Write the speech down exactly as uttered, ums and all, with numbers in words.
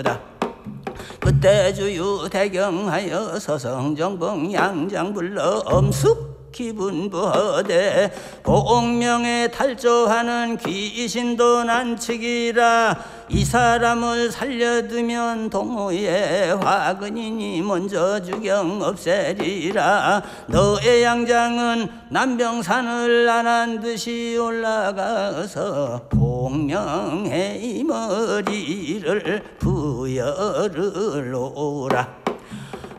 그때 주유 대경하여 서성정봉 양장 불러 엄숙히 분부하되 공명에 탈조하는 귀신도 난측이라 이 사람을 살려두면 동호의 화근이니 먼저 주경 없애리라. 너의 양장은 남병산을 안한 듯이 올라가서 공명의 머리를 부여를 놓으라.